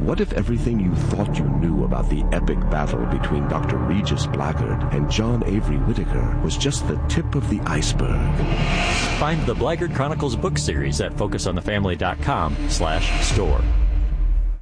What if everything you thought you knew about the epic battle between Dr. Regis Blackguard and John Avery Whittaker was just the tip of the iceberg? Find the Blackguard Chronicles book series at FocusOnTheFamily.com/store.